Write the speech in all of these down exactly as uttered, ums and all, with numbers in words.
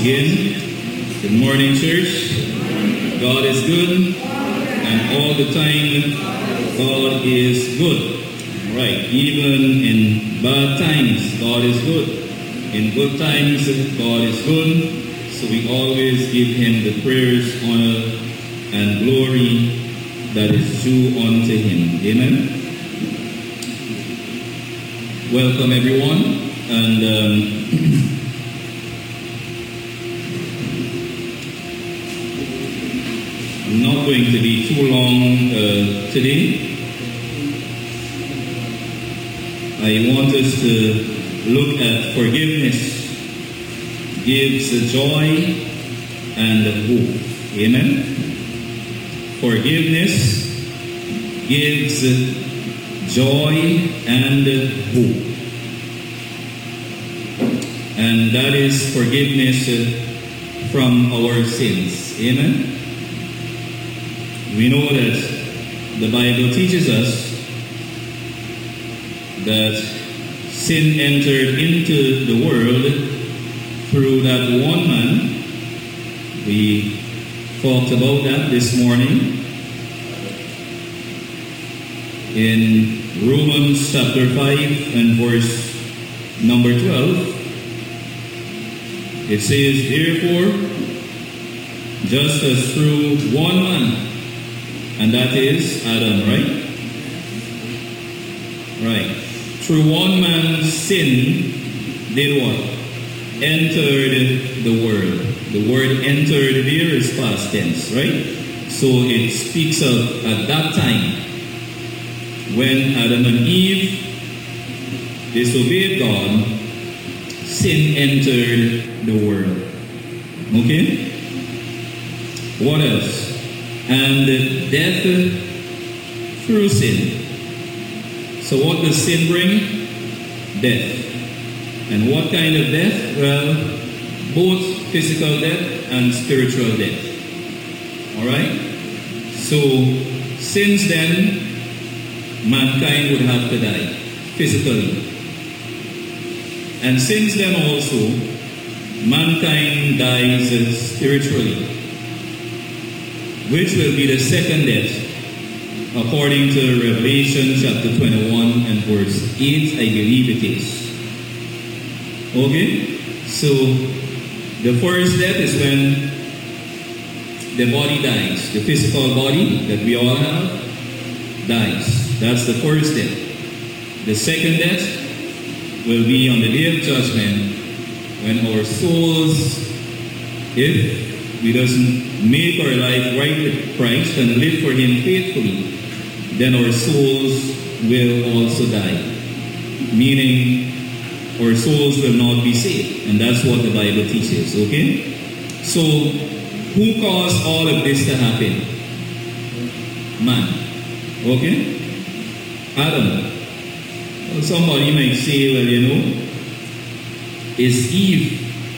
again. Good morning, church. God is good, and all the time, God is good. Right, even in bad times, God is good. In good times, God is good. So we always give Him the praise, honor, and glory that is due unto Him. Amen. Welcome, everyone, and um, I'm not going to be too long uh, today. I want us to look at forgiveness gives joy and hope. Amen. Forgiveness gives joy and hope. And that is forgiveness from our sins. Amen. We know that the Bible teaches us that sin entered into the world through that one man. We talked about that this morning in Romans chapter five and verse number twelve. It says, therefore, just as through one man, and that is Adam, right? Right. Through one man's sin did what? Entered the world. The word entered there is past tense, right? So it speaks of at that time when Adam and Eve disobeyed God, sin entered the world. Okay? What else? And death through sin. So what does sin bring? Death. And what kind of death? Well, both physical death and spiritual death. Alright? So, since then, mankind would have to die physically. And since then also, mankind dies spiritually, which will be the second death, according to Revelation chapter twenty-one and verse eight, I believe it is. Okay? So, the first death is when the body dies. The physical body that we all have dies. That's the first death. The second death will be on the day of judgment when our souls, if we doesn't make our life right with Christ and live for Him faithfully, then our souls will also die. Meaning, our souls will not be saved. And that's what the Bible teaches, okay? So, who caused all of this to happen? Man. Okay? Adam. Well, somebody might say, well, you know, it's Eve.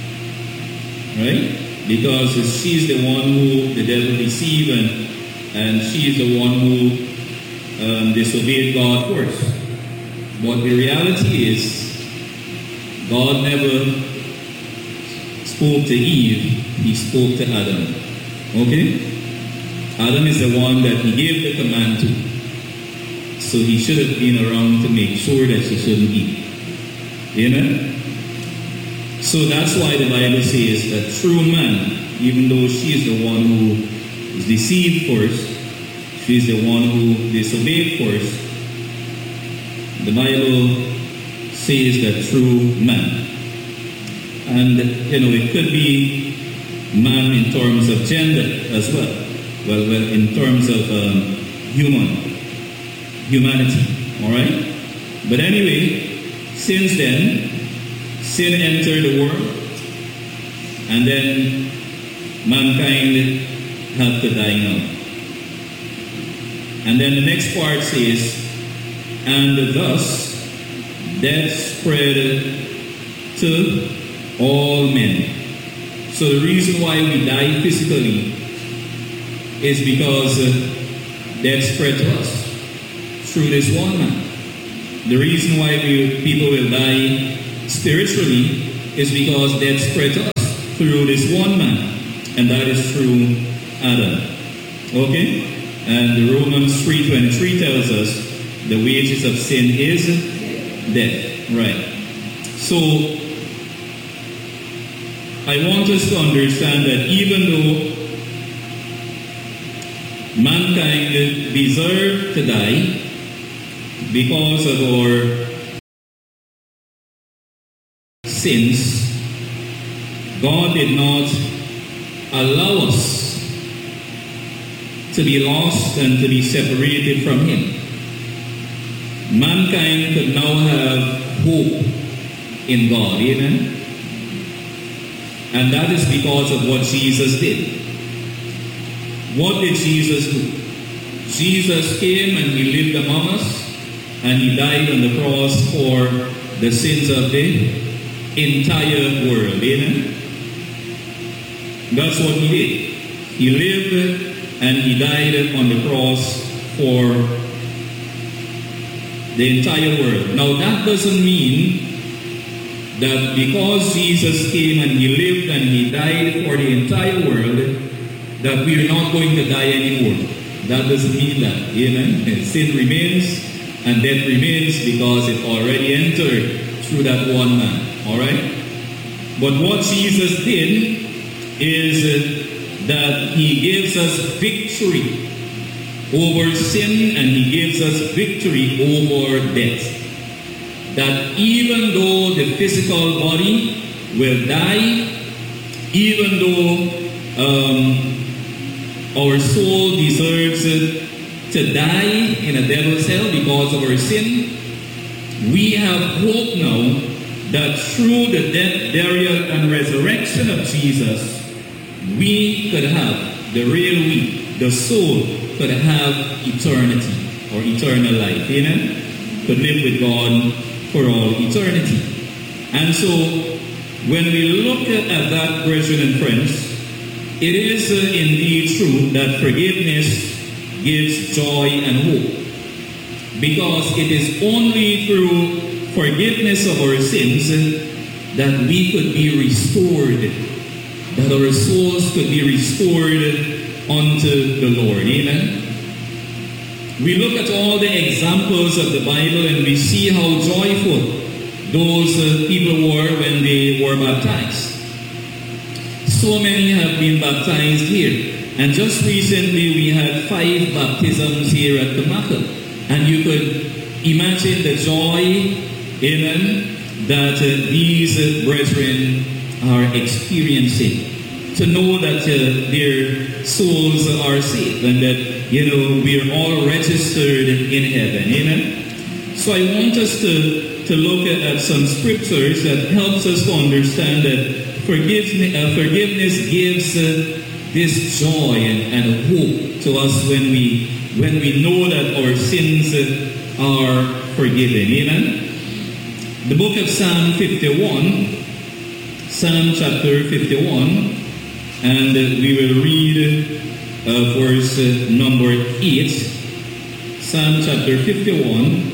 Right? Because she's the one who the devil deceived, and, and she's the one who um, disobeyed God first. But the reality is, God never spoke to Eve, He spoke to Adam. Okay? Adam is the one that He gave the command to. So he should have been around to make sure that she shouldn't eat. Amen? So that's why the Bible says that through man, even though she is the one who is deceived first, she is the one who disobeyed first, the Bible says that through man. And, you know, it could be man in terms of gender as well. Well, well in terms of um, human, humanity. Alright? But anyway, since then, sin entered the world, and then mankind have to die now. And then the next part says, and thus death spread to all men. So the reason why we die physically is because uh, death spread to us through this one man. The reason why we, people will die spiritually is because death spread to us through this one man, and that is through Adam. Okay? And Romans three twenty-three tells us the wages of sin is death. Right. So, I want us to understand that even though mankind deserved to die because of our sins, God did not allow us to be lost and to be separated from Him. Mankind could now have hope in God. Amen? And that is because of what Jesus did. What did Jesus do? Jesus came and He lived among us, and He died on the cross for the sins of the entire world. Amen? That's what He did. He lived and He died on the cross for the entire world. Now that doesn't mean that because Jesus came and He lived and He died for the entire world, that we are not going to die anymore. That doesn't mean that. Amen? Sin remains and death remains because it already entered through that one man. Alright? But what Jesus did is that He gives us victory over sin, and He gives us victory over death. That even though the physical body will die, even though um, our soul deserves to die in a devil's hell because of our sin, we have hope now that through the death, burial, and resurrection of Jesus, we could have, the real we, the soul, could have eternity or eternal life. Amen? Could live with God for all eternity. And so, when we look at that, brethren and friends, it is uh, indeed true that forgiveness gives joy and hope. Because it is only through forgiveness of our sins that we could be restored, that our souls could be restored unto the Lord. Amen? We look at all the examples of the Bible and we see how joyful those uh, people were when they were baptized. So many have been baptized here. And just recently we had five baptisms here at the Maka. And you could imagine the joy, amen, that uh, these uh, brethren are experiencing. To know that uh, their souls are saved and that, you know, we are all registered in heaven. Amen? So I want us to, to look at, at some scriptures that helps us to understand that forgiveness, uh, forgiveness gives uh, this joy and, and hope to us when we when we know that our sins uh, are forgiven. Amen? The book of Psalm fifty-one, Psalm chapter fifty-one, and uh, we will read uh, verse uh, number eight. Psalm chapter fifty-one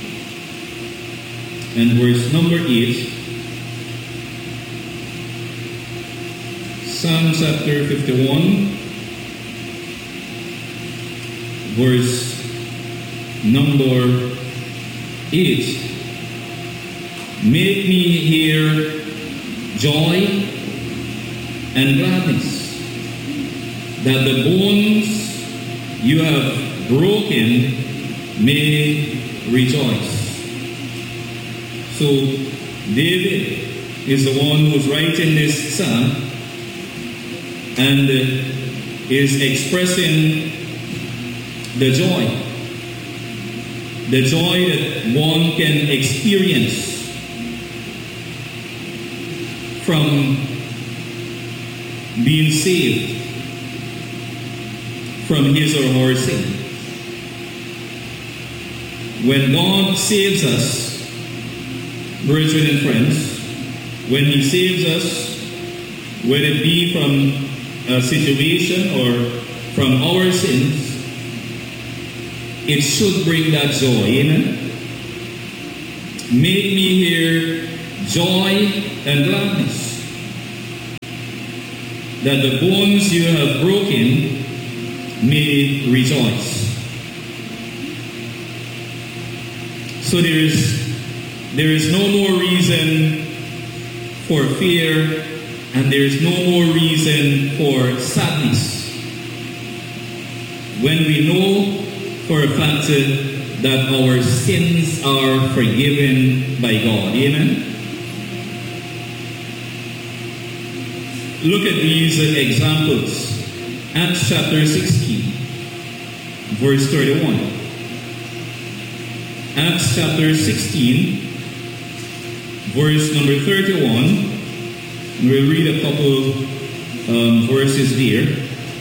and verse number eight. Psalm chapter fifty-one, verse number eight. Make me hear joy and gladness, that the bones you have broken may rejoice. So David is the one who's writing this psalm and uh, is expressing the joy, the joy that one can experience from being saved from his or her sin. When God saves us, brethren and friends, when He saves us, whether it be from a situation or from our sins, it should bring that joy. Amen? Make me hear joy and gladness. that the bones you have broken may rejoice. So there is, there is no more reason for fear, and there is no more reason for sadness when we know for a fact that our sins are forgiven by God. Amen? Look at these examples. Acts chapter sixteen, verse thirty-one. Acts chapter sixteen, verse number thirty-one. We'll read a couple um, verses there.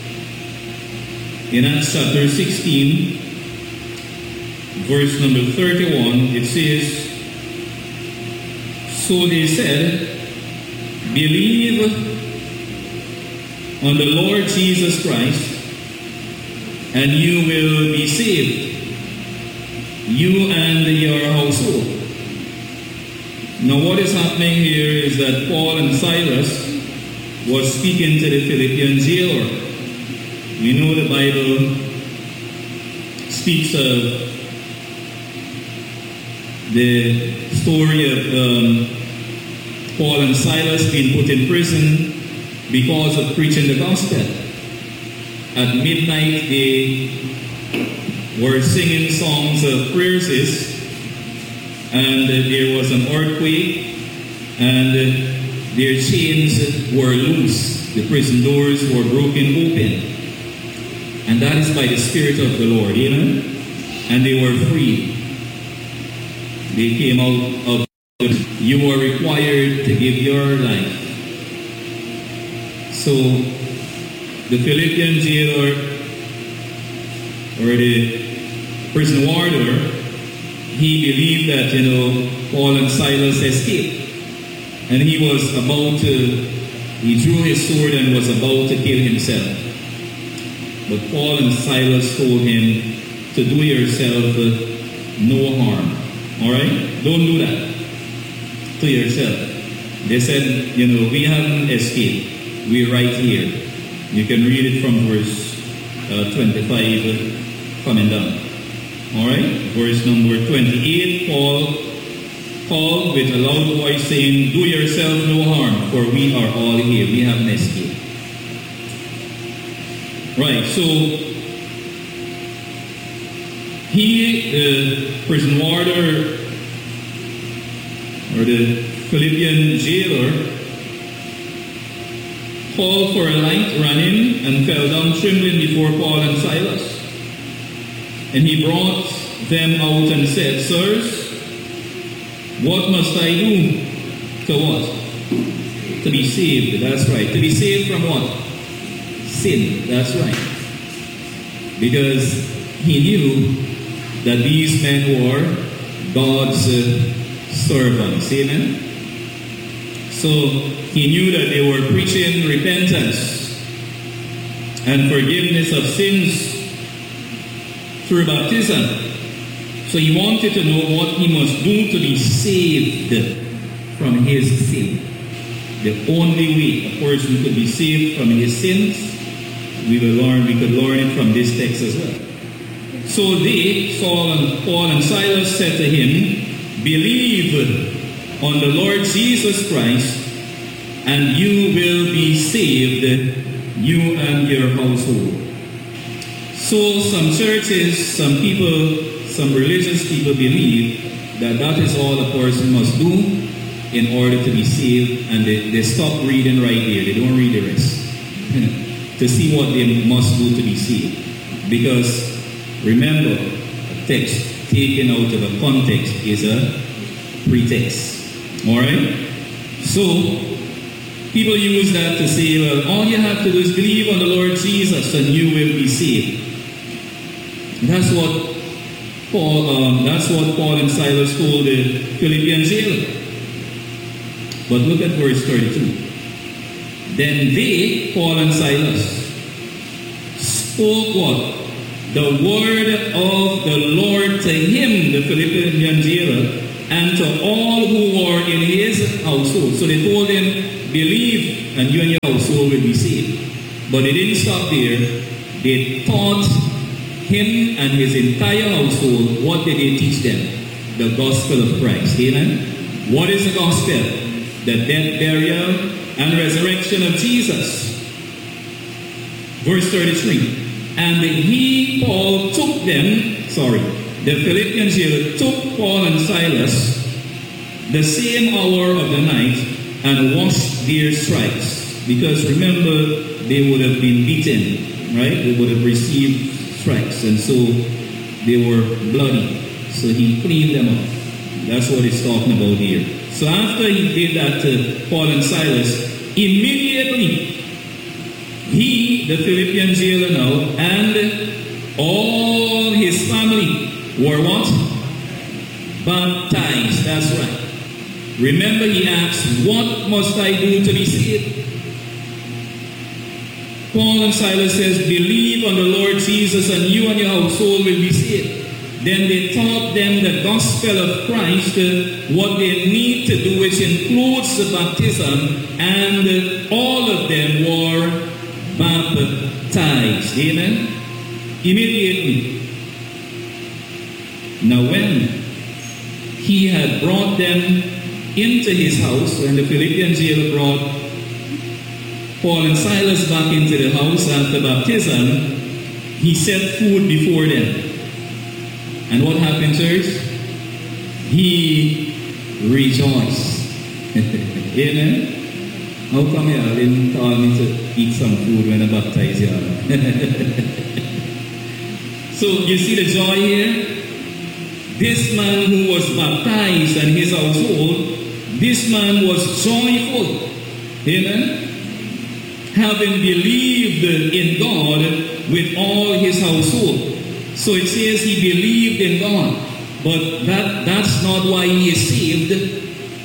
In Acts chapter sixteen, verse number thirty-one, it says, so they said, believe on the Lord Jesus Christ, and you will be saved, you and your household. Now what is happening here is that Paul and Silas was speaking to the Philippian jailer. We know the Bible speaks of the story of um, Paul and Silas being put in prison because of preaching the gospel. At midnight they were singing songs of praises, and uh, there was an earthquake, and uh, their chains were loose. The prison doors were broken open. And that is by the Spirit of the Lord, amen? And they were free. They came out of it. You were required to give your life. So the Philippian jailer, or the prison warder, he believed that, you know, Paul and Silas escaped. And he was about to, he drew his sword and was about to kill himself. But Paul and Silas told him to do yourself no harm. Alright? Don't do that to yourself. They said, you know, we haven't escaped. We're right here. You can read it from verse uh, twenty-five coming down. Alright? Verse number twenty-eight, Paul called with a loud voice saying, do yourself no harm, for we are all here. We haven't escaped. Right, so he, the prison warder, or the Philippian jailer, called for a light, ran in, and fell down trembling before Paul and Silas. And he brought them out and said, sirs, what must I do to what? To be saved, that's right. To be saved from what? Sin, that's right. Because he knew that these men were God's uh, servants, amen? So he knew that they were preaching repentance and forgiveness of sins through baptism. So he wanted to know what he must do to be saved from his sin. The only way a person could be saved from his sins, we will learn, we could learn it from this text as well. So they, Saul and Paul and Silas, said to him, believe on the Lord Jesus Christ, and you will be saved, you and your household. So some churches, some people, some religious people believe that that is all a person must do in order to be saved, and they, they stop reading right there. They don't read the rest to see what they must do to be saved. Because remember, a text taken out of a context is a pretext. Alright? So people use that to say, well, all you have to do is believe on the Lord Jesus and you will be saved. That's what Paul, um, that's what Paul and Silas told the Philippian jailer. But look at verse thirty-two. Then they, Paul and Silas, spoke what? The word of the Lord to him, the Philippian jailer, and to all who were in his household. So they told him, believe, and you and your household will be saved. But they didn't stop there. They taught him and his entire household. What did they teach them? The gospel of Christ. Amen? What is the gospel? The death, burial, and resurrection of Jesus. Verse thirty-three. And he, Paul, took them, sorry, the Philippian jailer took Paul and Silas the same hour of the night and washed their stripes. Because remember, they would have been beaten, right? They would have received stripes, and so they were bloody. So he cleaned them up. That's what it's talking about here. So after he did that to Paul and Silas, immediately he, the Philippian jailer now, and all his family were what? Baptized. That's right. Remember, he asked, what must I do to be saved? Paul and Silas says, believe on the Lord Jesus and you and your household will be saved. Then they taught them the gospel of Christ, uh, what they need to do, which includes the baptism, and uh, all of them were baptized. Amen? Immediately. Now when he had brought them into his house, when the Philippian jailer brought Paul and Silas back into the house after baptism, he set food before them. And what happened, church? He rejoiced. Amen? How come y'all didn't tell me to eat some food when I baptize y'all? So you see the joy here? This man who was baptized and his household, this man was joyful. Amen? Having believed in God with all his household. So it says he believed in God. But that, that's not why he is saved.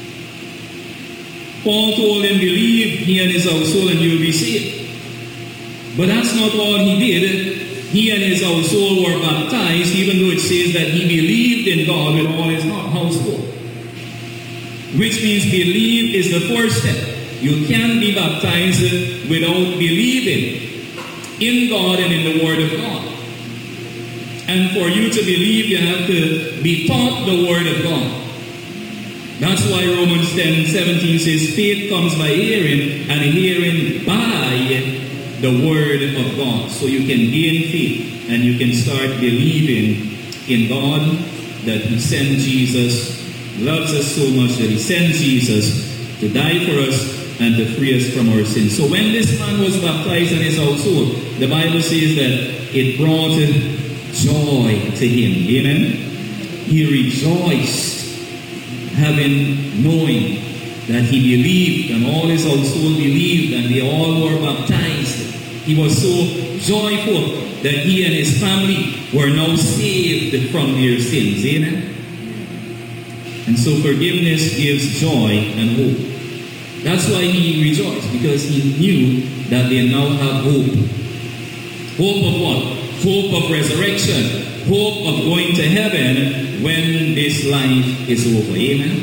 Paul told him, believe he and his household and you will be saved. But that's not all he did. He and his household were baptized, even though it says that he believed in God with all his household. Which means believe is the first step. You can't be baptized without believing in God and in the Word of God. And for you to believe, you have to be taught the Word of God. That's why Romans ten seventeen says, faith comes by hearing, and hearing by the Word of God. So you can gain faith, and you can start believing in God, that He sent Jesus, loves us so much that He sent Jesus to die for us and to free us from our sins. So when this man was baptized in his household, the Bible says that it brought joy to him. Amen? He rejoiced, having knowing that he believed and all his household believed and they all were baptized. He was so joyful that he and his family were now saved from their sins. Amen? And so forgiveness gives joy and hope. That's why he rejoiced, because he knew that they now have hope. Hope of what? Hope of resurrection. Hope of going to heaven when this life is over. Amen?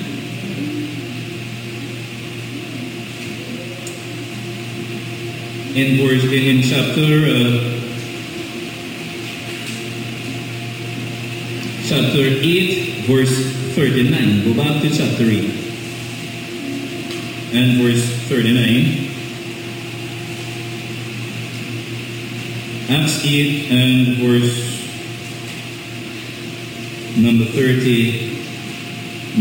In verse, in chapter uh, chapter eight, verse thirty-nine. Go back to chapter eight. And verse thirty-nine. Acts eight and verse number thirty-nine.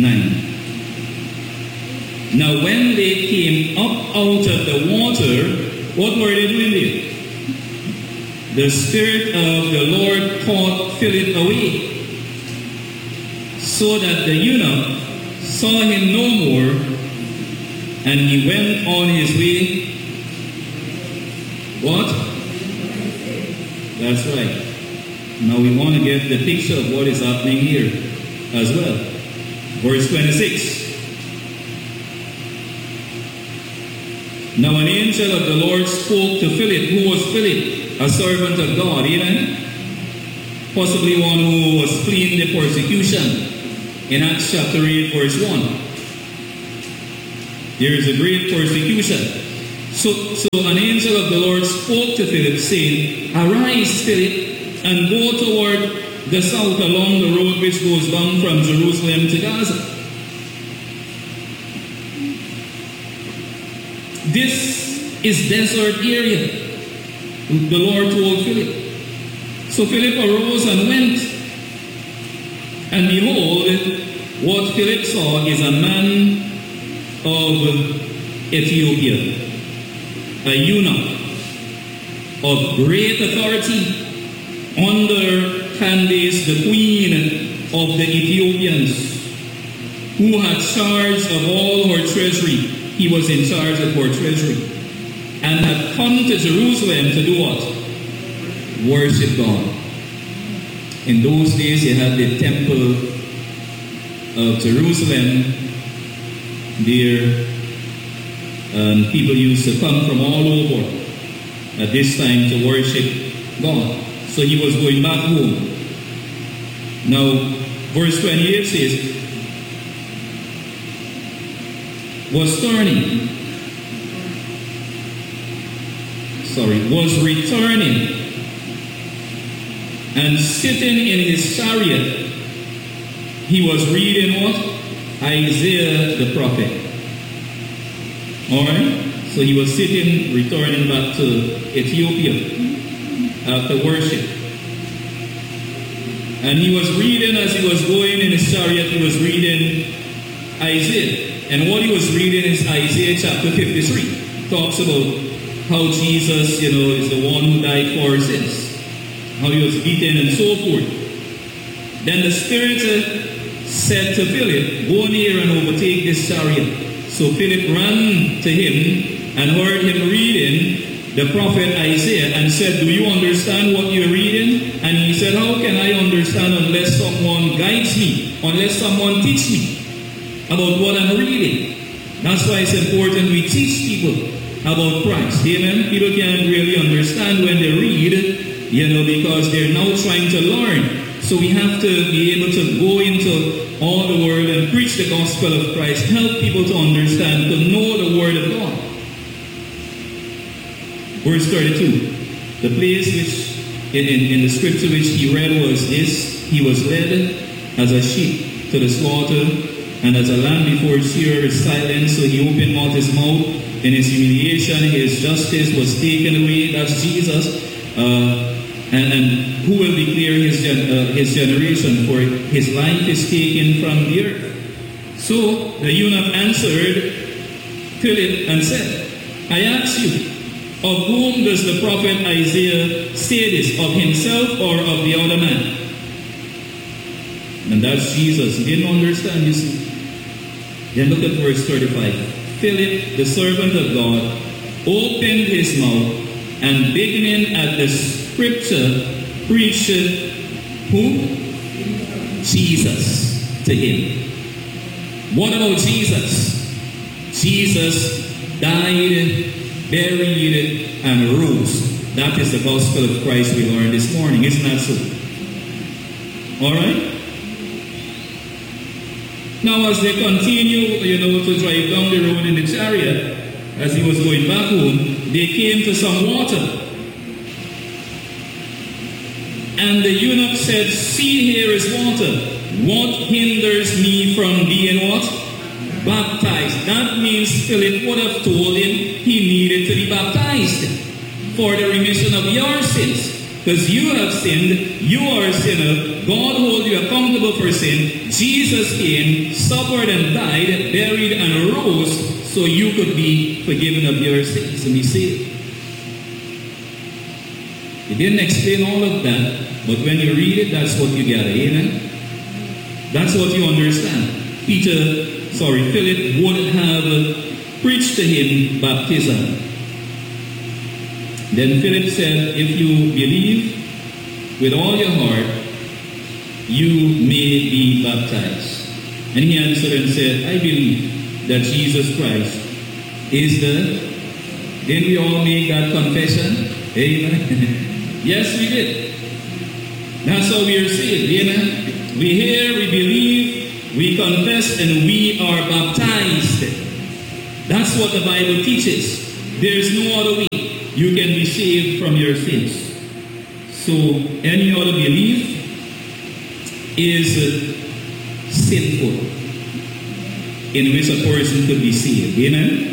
Now when they came up out of the water, what were they doing there? The Spirit of the Lord caught Philip away, so that the eunuch saw him no more, and he went on his way. What? That's right. Now we want to get the picture of what is happening here as well. Verse twenty-six. Now an angel of the Lord spoke to Philip. Who was Philip? A servant of God. Amen? Possibly one who was fleeing the persecution. In Acts chapter eight verse one. There is a great persecution. So, so an angel of the Lord spoke to Philip, saying, Arise, Philip, and go toward the south along the road which goes down from Jerusalem to Gaza. This is desert area, the Lord told Philip. So Philip arose and went. And behold, what Philip saw is a man of Ethiopia, a eunuch of great authority under Candace, the queen of the Ethiopians, who had charge of all her treasury. He was in charge of her treasury, and had come to Jerusalem to do what? Worship God. In those days, you had the temple of Jerusalem there, and people used to come from all over at this time to worship God. So he was going back home. Now, verse twenty-eight says, was turning, sorry, was returning, and sitting in his chariot, he was reading what? Isaiah the prophet. Alright? So he was sitting, returning back to Ethiopia after worship. And he was reading, as he was going in his chariot, he was reading Isaiah. And what he was reading is Isaiah chapter fifty-three. Talks about how Jesus, you know, is the one who died for our sins. How he was beaten and so forth. Then the Spirit said to Philip, go near and overtake this chariot. So Philip ran to him and heard him reading the prophet Isaiah and said, do you understand what you're reading? And he said, how can I understand unless someone guides me, unless someone teaches me about what I'm reading? That's why it's important we teach people about Christ. Amen? People can't really understand when they read, you know, because they're now trying to learn. So we have to be able to go into all the world and preach the gospel of Christ, help people to understand, to know the word of God. Verse thirty-two, the place which, in, in, in the scripture which he read was this: he was led as a sheep to the slaughter, and as a lamb before its shearer is silent, so he opened not his mouth. In his humiliation, his justice was taken away. That's Jesus. Uh, and, and who will declare his, gen, uh, his generation? For his life is taken from the earth. So the eunuch answered Philip and said, I ask you, of whom does the prophet Isaiah say this? Of himself or of the other man? And that's Jesus. He didn't understand, you see. Then look at verse thirty-five. Philip, the servant of God, opened his mouth and beginning at the scripture, preached who? Jesus to him. What about Jesus? Jesus died, buried, and rose. That is the gospel of Christ we learned this morning. Isn't that so? Alright? Now as they continue, you know, to drive down the road in the chariot, as he was going back home, they came to some water. And the eunuch said, see, here is water. What hinders me from being what? Baptized. That means Philip would have told him he needed to be baptized for the remission of your sins. Because you have sinned, you are a sinner, God holds you accountable for sin. Jesus came, suffered and died, buried and rose, so you could be forgiven of your sins and be saved. He didn't explain all of that, but when you read it, that's what you get. Amen? That's what you understand. Peter, sorry, Philip would have preached to him baptism. Then Philip said, if you believe with all your heart, you may be baptized. And he answered and said, I believe that Jesus Christ is the... Didn't we all make that confession? Amen. Yes, we did. That's how we are saved. Amen. We hear, we believe, we confess, and we are baptized. That's what the Bible teaches. There is no other way you can be saved from your sins. So any other belief is uh, sinful, in which a person could be saved. Amen?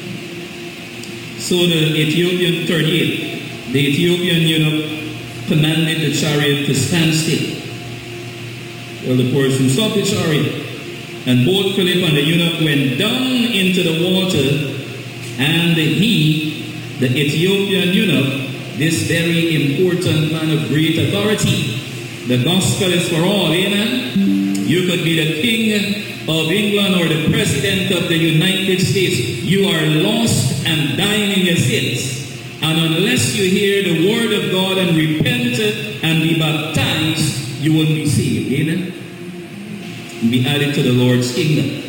So the Ethiopian, thirty-eight, the Ethiopian eunuch commanded the chariot to stand still. Well, the person stopped the chariot, and both Philip and the eunuch went down into the water, and he, the Ethiopian eunuch, this very important man of great authority. The gospel is for all, amen? You could be the king of England or the president of the United States. You are lost and dying in your sins. And unless you hear the word of God and repent and be baptized, you won't be saved, amen? And be added to the Lord's kingdom.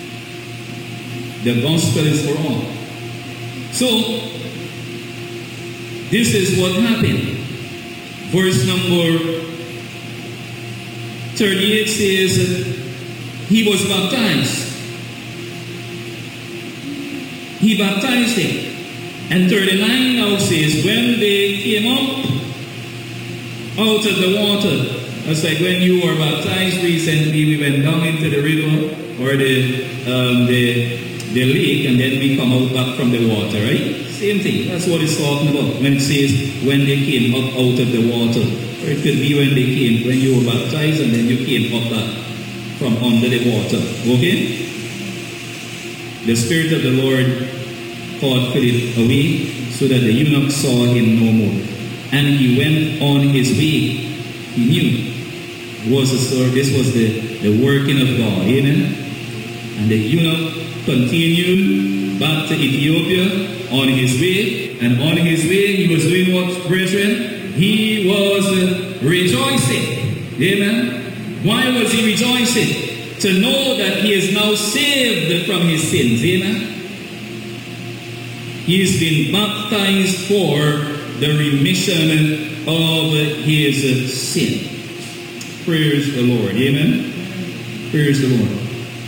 The gospel is for all. So, this is what happened. Verse number thirty-eight says, he was baptized. He baptized him. And thirty-nine now says, when they came up out of the water, it's like when you were baptized recently, we went down into the river or the, um, the, the lake, and then we come out back from the water, right? Same thing. That's what it's talking about when it says when they came up out of the water. Or it could be when they came, when you were baptized and then you came up back from under the water. Okay? The Spirit of the Lord called Philip away so that the eunuch saw him no more. And he went on his way. He knew it was a sword. This was the, the working of God. Amen? And the eunuch continued back to Ethiopia on his way, and on his way he was doing what, brethren? He was uh, rejoicing. Amen? Why was he rejoicing? To know that he is now saved from his sins. Amen? He's been baptized for the remission of his uh, sin. Praise the Lord. Amen? Praise the Lord.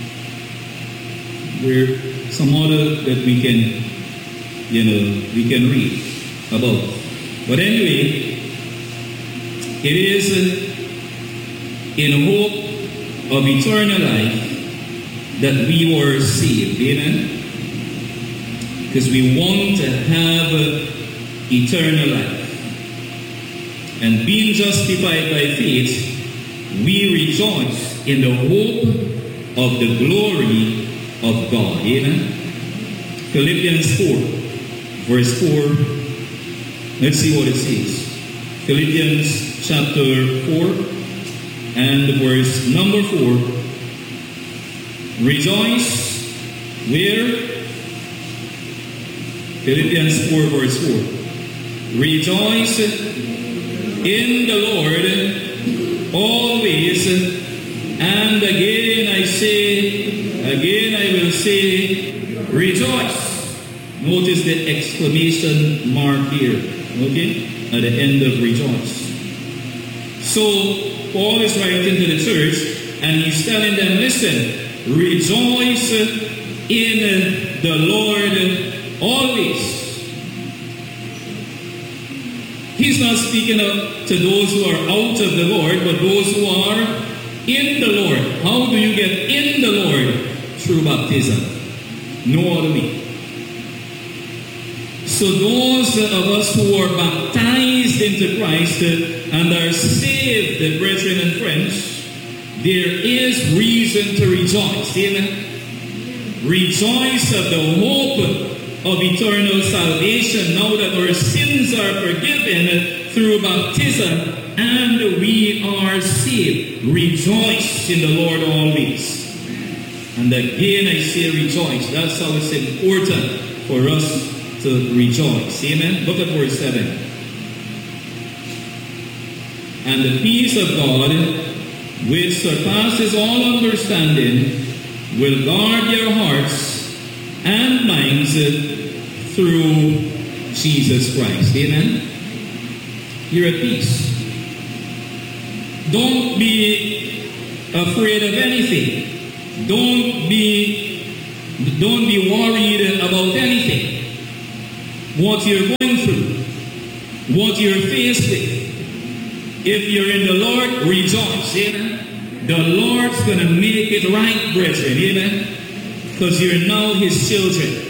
There's some other that we can you know, we can read about. But anyway, it is in hope of eternal life that we were saved. Amen? Because we want to have eternal life. And being justified by faith, we rejoice in the hope of the glory of God. Amen? Philippians four. Verse four, let's see what it says. Philippians chapter four and verse number four. Rejoice, where? Philippians four verse four. Rejoice in the Lord always, and again I say, again I will say, rejoice. Notice the exclamation mark here, okay, at the end of rejoice. So, Paul is writing to the church, and he's telling them, listen, rejoice in the Lord always. He's not speaking of, to those who are out of the Lord, but those who are in the Lord. How do you get in the Lord? Through baptism. No other way. So those of us who are baptized into Christ and are saved, brethren and friends, there is reason to rejoice. Amen? Rejoice of the hope of eternal salvation now that our sins are forgiven through baptism and we are saved. Rejoice in the Lord always. And again I say rejoice. That's how it's important for us to rejoice. Amen? Look at verse seven. And the peace of God, which surpasses all understanding, will guard your hearts and minds through Jesus Christ. Amen? You're at peace. Don't be afraid of anything. Don't be, don't be worried about anything. what you're going through, what you're faced with. If you're in the Lord, rejoice. Amen. The Lord's going to make it right, brethren. Amen. Because you're now his children.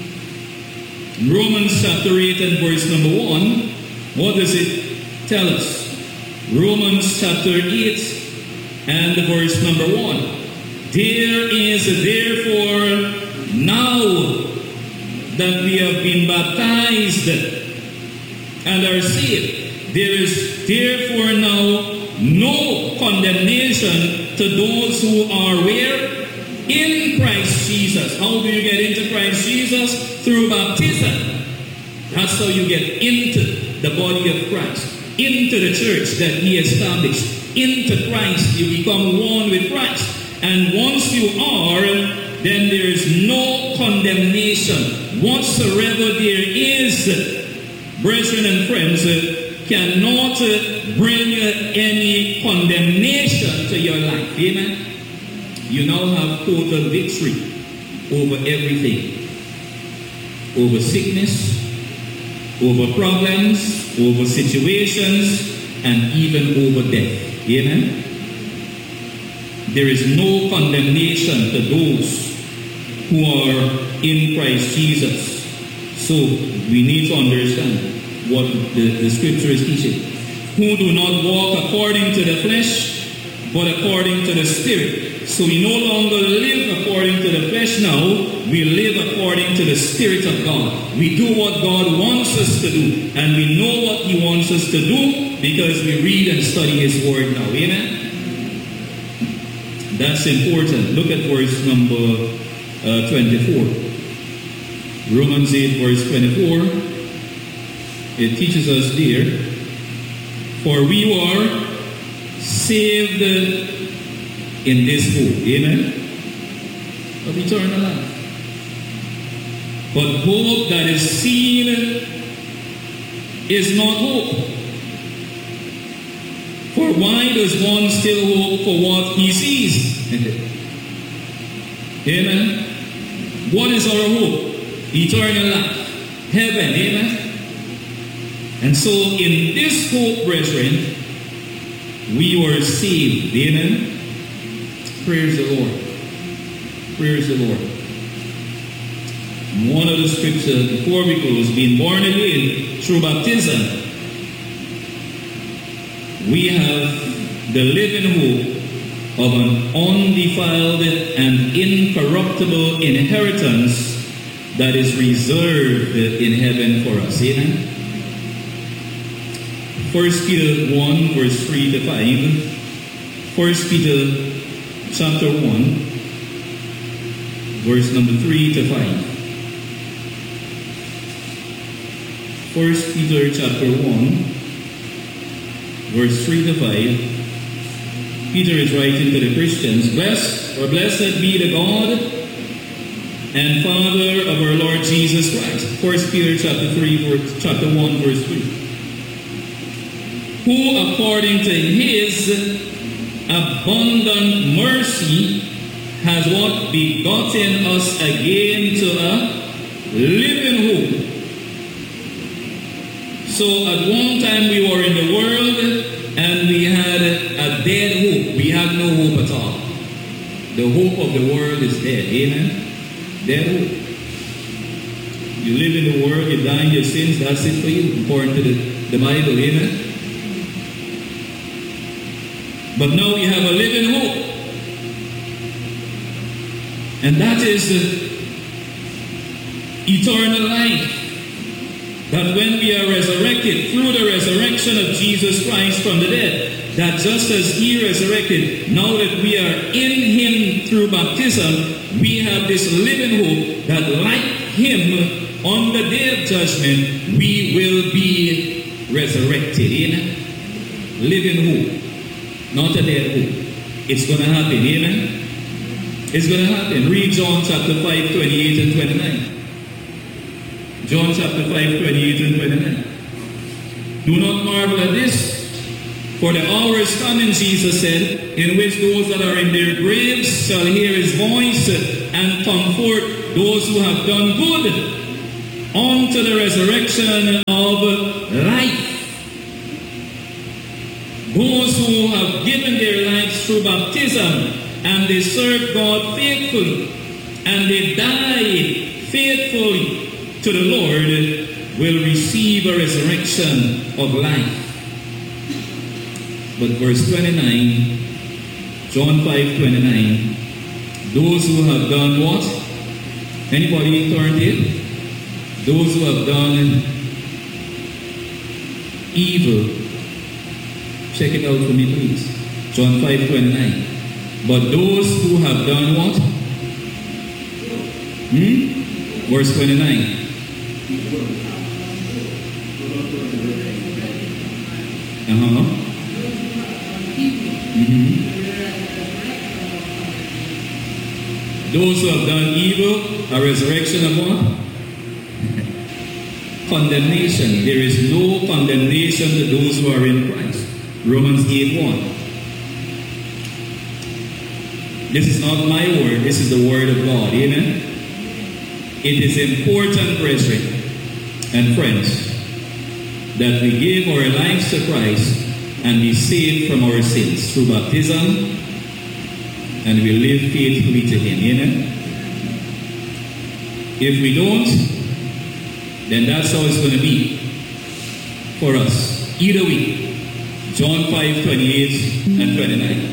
Romans chapter eight and verse number one. What does it tell us? Romans chapter eight and verse number one. There is therefore now that we have been baptized and are saved, there is therefore now no condemnation to those who are where? In Christ Jesus. How do you get into Christ Jesus? Through baptism. That's how you get into the body of Christ, into the church that he established. Into Christ, you become one with Christ. And once you are, then there is no condemnation. Whatsoever there is, brethren and friends, cannot bring any condemnation to your life. Amen. You now have total victory over everything. Over sickness, over problems, over situations, and even over death. Amen. There is no condemnation to those who are in Christ Jesus. So we need to understand what the, the scripture is teaching. Who do not walk according to the flesh, but according to the Spirit. So we no longer live according to the flesh now. We live according to the Spirit of God. We do what God wants us to do. And we know what he wants us to do because we read and study his word now. Amen? That's important. Look at verse number uh, twenty-four. Romans eight verse twenty-four. It teaches us there. For we are saved in this hope. Amen? Of eternal life. But hope that is seen is not hope. For why does one still hope for what he sees? Amen. What is our hope? Eternal life. Heaven. Amen. And so in this hope, brethren, we were saved. Amen. Praise the Lord. Praise the Lord. One of the scriptures before we close, being born again through baptism, we have the living hope of an undefiled and incorruptible inheritance that is reserved in heaven for us. Amen. First Peter one verse three to five. First Peter chapter one verse number three to five. First Peter chapter one verse three to five. Peter is writing to the Christians, Blessed or blessed be the God and Father of our Lord Jesus Christ. First Peter chapter three, verse, chapter one, verse three. Who according to his abundant mercy has what? Begotten us again to a living hope. So at one time we were in the world and we had a dead hope. We had no hope at all. The hope of the world is dead. Amen? Dead hope. You live in the world, you die in your sins, that's it for you, according to the, the Bible. Amen? But now we have a living hope. And that is the eternal life. That when we are resurrected through the resurrection of Jesus Christ from the dead, that just as he resurrected, now that we are in him through baptism, we have this living hope that like him on the day of judgment, we will be resurrected. Amen? Living hope, not a dead hope. It's going to happen. Amen? It's going to happen. Read John chapter five, twenty-eight and twenty-nine. John chapter five, twenty-eight and twenty-nine. Do not marvel at this, for the hour is coming, Jesus said, in which those that are in their graves shall hear his voice and comfort those who have done good unto the resurrection of life. Those who have given their lives through baptism and they serve God faithfully and they die faithfully to the Lord will receive a resurrection of life. But verse twenty-nine, John five twenty-nine, those who have done what? Anybody turned it? Those who have done evil. Check it out for me, please. John five twenty-nine. But those who have done what? Hmm? Verse twenty-nine. Uh-huh. Mm-hmm. Those who have done evil, a resurrection of what? Condemnation. There is no condemnation to those who are in Christ. Romans eight one. This is not my word, this is the word of God. Amen? It is important, brethren and friends, that we give our lives to Christ and be saved from our sins through baptism, and we live faithfully to Him. Amen? If we don't, then that's how it's going to be for us. Either way. John five twenty-eight and twenty-nine.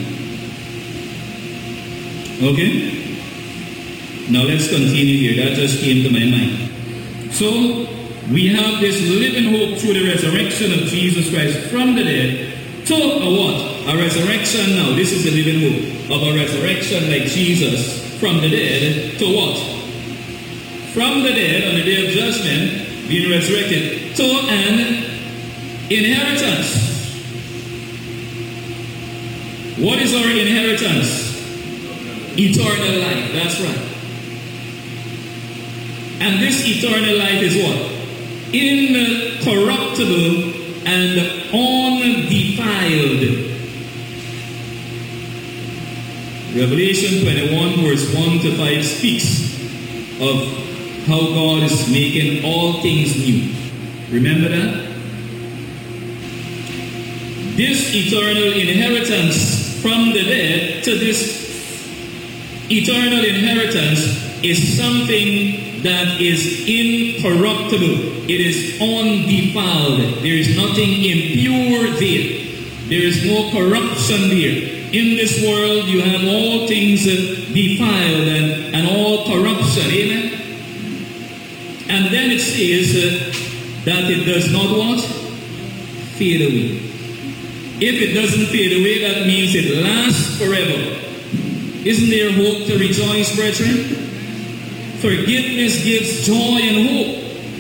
Okay? Now let's continue here. That just came to my mind. So, we have this living hope through the resurrection of Jesus Christ from the dead to a what? A resurrection now. This is the living hope of a resurrection like Jesus from the dead to what? From the dead on the day of judgment, being resurrected to an inheritance. What is our inheritance? Eternal life. That's right. And this eternal life is what? Incorruptible and undefiled. Revelation twenty-one verse one to five speaks of how God is making all things new. Remember that? This eternal inheritance from the dead to this eternal inheritance is something that is incorruptible. It is undefiled. There is nothing impure there. There is no corruption there. In this world you have all things defiled and, and all corruption. Amen? And then it says uh, that it does not what? Fade away. If it doesn't fade away, that means it lasts forever. Isn't there hope to rejoice, brethren? Forgiveness gives joy and hope.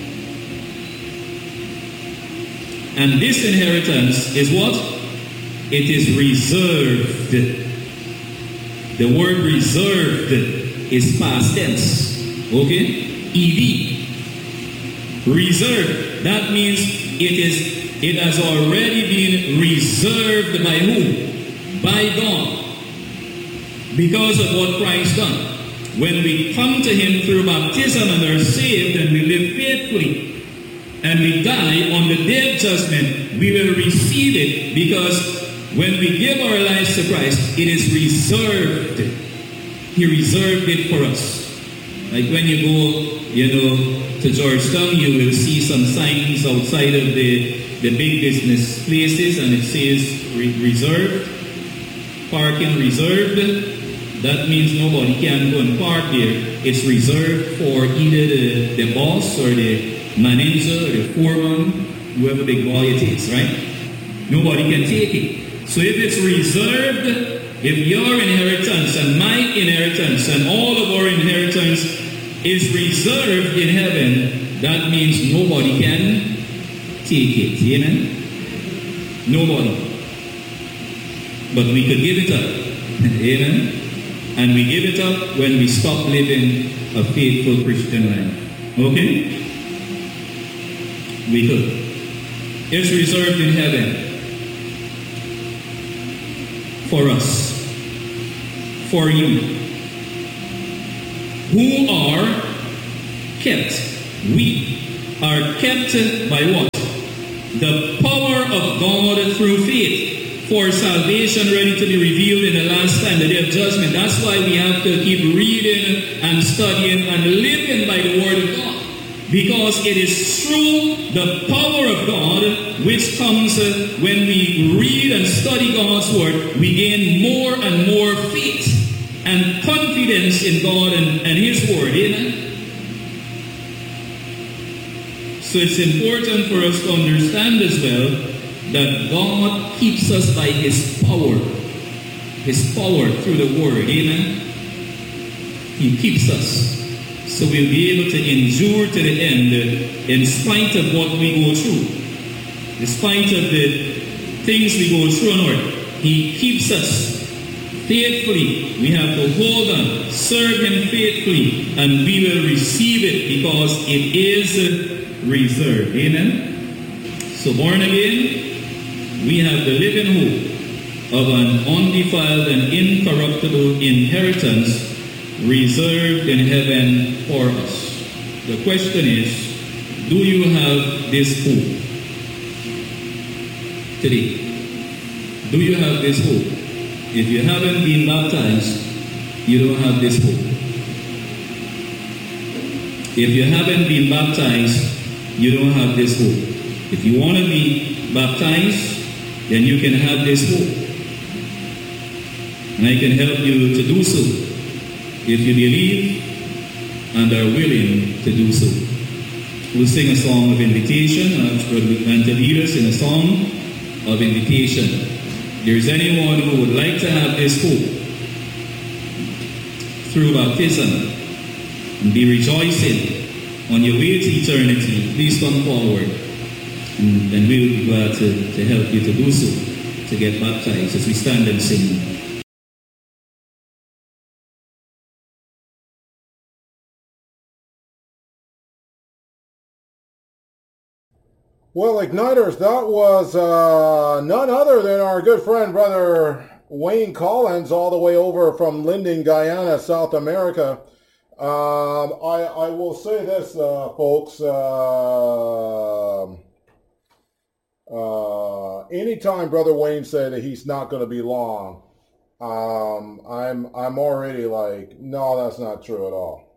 And this inheritance is what? It is reserved. The word reserved is past tense. Okay? E D. Reserved. That means it is it has already been reserved by who? By God. Because of what Christ done. When we come to Him through baptism and are saved and we live faithfully and we die on the day of judgment, we will receive it because when we give our lives to Christ, it is reserved. He reserved it for us. Like when you go, you know, to Georgetown, you will see some signs outside of the, the big business places and it says re- reserved, parking reserved. That means nobody can go and park there. It's reserved for either the, the boss or the manager or the foreman, whoever big boy it is, right? Nobody can take it. So if it's reserved, if your inheritance and my inheritance and all of our inheritance is reserved in heaven, that means nobody can take it. Amen? Nobody. But we could give it up. Amen? And we give it up when we stop living a faithful Christian life. Okay? We could. It's reserved in heaven for us, for you, who are kept. We are kept by what? The power of God through faith for salvation ready to be revealed in the last time, the day of judgment. That's why we have to keep reading and studying and living by the word of God. Because it is through the power of God which comes uh, when we read and study God's word, we gain more and more faith and confidence in God and, and his word. Amen. So it's important for us to understand as well that God keeps us by his power. His power through the word. Amen. He keeps us. So we'll be able to endure to the end in spite of what we go through. In spite of the things we go through on earth. He keeps us faithfully. We have to hold on, serve him faithfully, and we will receive it because it is reserved. Amen. So born again, we have the living hope of an undefiled and incorruptible inheritance reserved in heaven for us. The question is, do you have this hope today? Do you have this hope? If you haven't been baptized, you don't have this hope. If you haven't been baptized, you don't have this hope. If you want to be baptized, then you can have this hope. And I can help you to do so if you believe and are willing to do so. We'll sing a song of invitation. I'm going to lead us in a song of invitation. If there's anyone who would like to have this hope through baptism and be rejoicing on your way to eternity, please come forward. And then we will be glad to, to help you to do so, to get baptized as we stand and sing. Well, Igniters, that was uh, none other than our good friend, Brother Wayne Collins, all the way over from Linden, Guyana, South America. Um, I, I will say this, uh, folks. Uh, uh, anytime Brother Wayne said that he's not going to be long, um, I'm I'm already like, no, that's not true at all.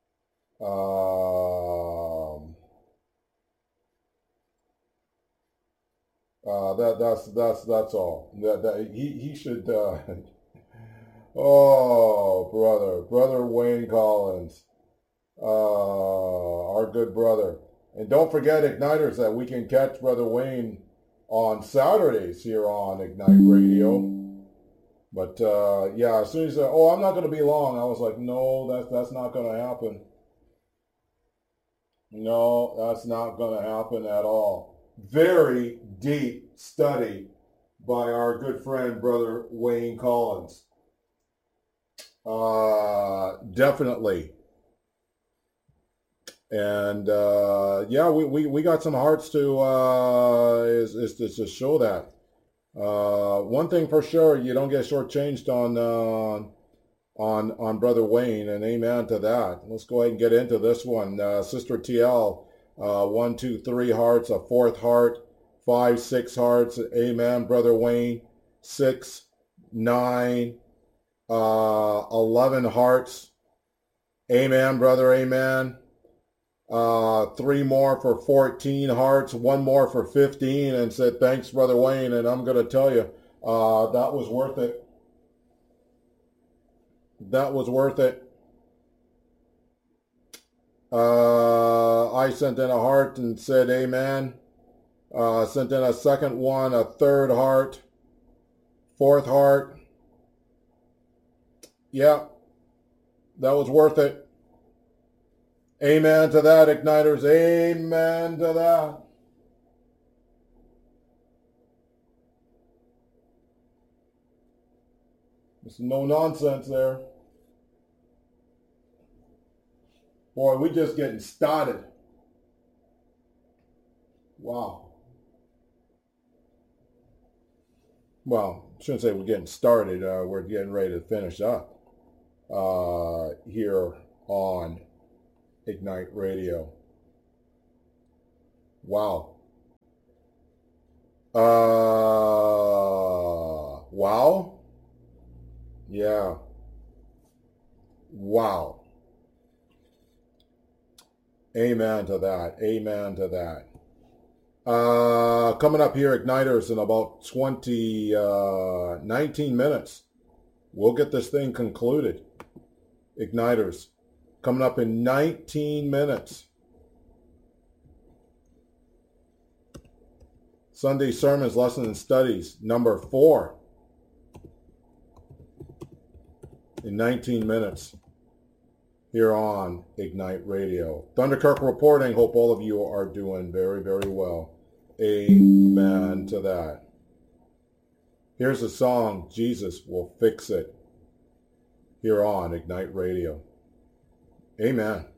Um, uh, that that's that's that's all. That, that he he should. Uh, oh, brother, brother Wayne Collins, uh, our good brother. And don't forget, Igniters, that we can catch Brother Wayne on Saturdays here on Ignite Radio. But uh, yeah, as soon as he said, oh, I'm not going to be long, I was like, no, that's that's not going to happen. No, that's not going to happen at all. Very deep study by our good friend, Brother Wayne Collins. Uh, definitely. And uh, yeah, we, we, we got some hearts to uh, is, is to, to show that. Uh, one thing for sure, you don't get shortchanged on uh, on on Brother Wayne, and amen to that. Let's go ahead and get into this one. Uh, Sister T L, uh, one, two, three hearts, a fourth heart, five, six hearts, amen, Brother Wayne, six, nine, uh, eleven hearts, amen, brother, amen. Uh, three more for fourteen hearts, one more for fifteen, and said, thanks, Brother Wayne. And I'm going to tell you, uh, that was worth it. That was worth it. Uh, I sent in a heart and said, amen. Uh, sent in a second one, a third heart, fourth heart. Yeah, that was worth it. Amen to that, Igniters. Amen to that. There's no nonsense there. Boy, we just getting started. Wow. Well, I shouldn't say we're getting started. Uh, we're getting ready to finish up uh, here on Ignite Radio. Wow. Uh, wow. Yeah. Wow. Amen to that. Amen to that. Uh, coming up here, Igniters, in about twenty, uh, nineteen minutes. We'll get this thing concluded. Igniters, coming up in nineteen minutes. Sunday Sermons, Lessons and Studies, number four. In nineteen minutes. Here on Ignite Radio. Thunderkirk reporting. Hope all of you are doing very, very well. Amen to that. Here's a song, Jesus Will Fix It. Here on Ignite Radio. Amen.